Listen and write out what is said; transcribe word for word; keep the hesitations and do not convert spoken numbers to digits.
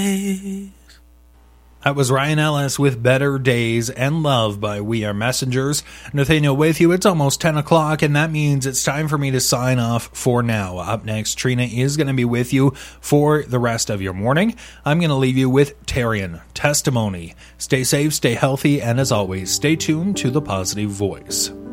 That was Ryan Ellis with Better Days and Love by We Are Messengers. Nathaniel with you. It's almost ten o'clock, and that means it's time for me to sign off for now. Up next, Trina is going to be with you for the rest of your morning. I'm going to leave you with Tarian, Testimony. Stay safe, stay healthy, and as always, stay tuned to The Positive Voice.